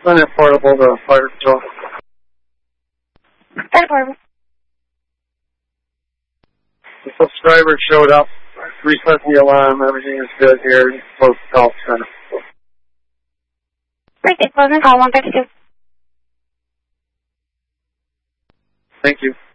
Unaffordable to fire patrol. Unaffordable. The subscriber showed up, reset the alarm, everything is good here, close the call center. Great, closing call 132. Thank you.